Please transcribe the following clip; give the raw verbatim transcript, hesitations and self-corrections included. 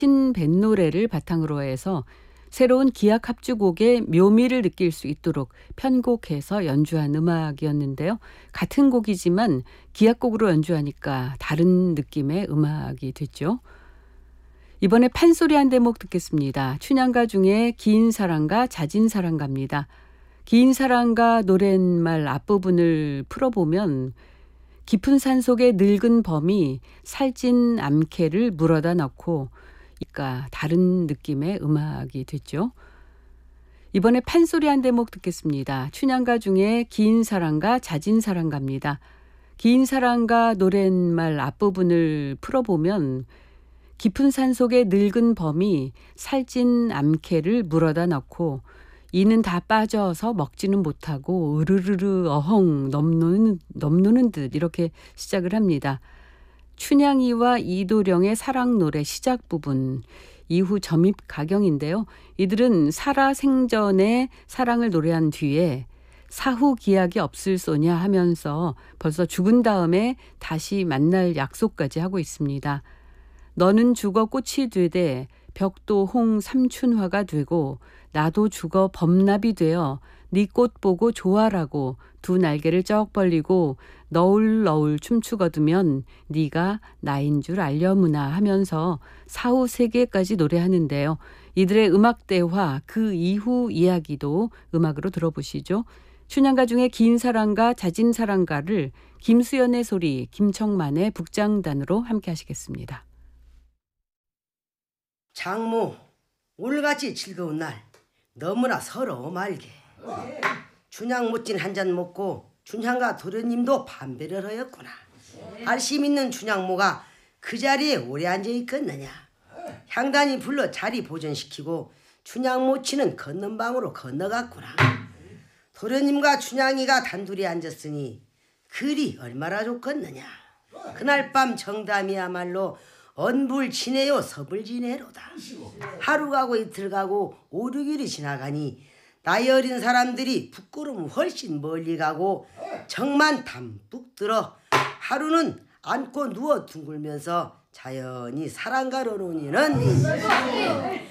신뱃노래를 바탕으로 해서 새로운 기악 합주곡의 묘미를 느낄 수 있도록 편곡해서 연주한 음악이었는데요. 같은 곡이지만 기악곡으로 연주하니까 다른 느낌의 음악이 됐죠. 이번에 판소리 한 대목 듣겠습니다. 춘향가 중에 긴 사랑가, 잦은 사랑가입니다. 긴 사랑가 노랫말 앞부분을 풀어보면 깊은 산속의 늙은 범이 살찐 암캐를 물어다 넣고 그러니까 다른 느낌의 음악이 됐죠. 이번에 판소리 한 대목 듣겠습니다. 춘향가 중에 긴 사랑가, 잦은 사랑가입니다. 긴 사랑가 노랫말 앞부분을 풀어보면 깊은 산속의 늙은 범이 살찐 암캐를 물어다 넣고 이는 다 빠져서 먹지는 못하고 으르르르 어헝 넘노는, 넘노는 듯 이렇게 시작을 합니다. 춘향이와 이도령의 사랑 노래 시작 부분 이후 점입 가경인데요. 이들은 살아생전에 사랑을 노래한 뒤에 사후 기약이 없을 소냐 하면서 벌써 죽은 다음에 다시 만날 약속까지 하고 있습니다. 너는 죽어 꽃이 되되 벽도 홍 삼춘화가 되고 나도 죽어 범납이 되어 네 꽃 보고 좋아라고 두 날개를 쩍 벌리고 너울너울 춤추거두면 네가 나인 줄 알려무나 하면서 사후 세계까지 노래하는데요. 이들의 음악대화 그 이후 이야기도 음악으로 들어보시죠. 춘향가 중에 긴 사랑가, 잦은 사랑가를 김수연의 소리, 김청만의 북장단으로 함께 하시겠습니다. 장모, 오늘같이 즐거운 날 너무나 서러워 말게. 춘향 못진 한 잔 먹고 춘향과 도련님도 반배를 하였구나. 알심 있는 춘향모가 그 자리에 오래 앉아 있겠느냐. 향단이 불러 자리 보존시키고 춘향모치는 걷는 방으로 건너갔구나. 도련님과 춘향이가 단둘이 앉았으니 그리 얼마나 좋겠느냐. 그날 밤 정담이야말로 언불지내요 서불지내로다. 하루 가고 이틀 가고 오륙일이 지나가니 나이 어린 사람들이 부끄러움 훨씬 멀리 가고 정만 담뿍 들어 하루는 앉고 누워 둥글면서 자연히 사랑가로 노니는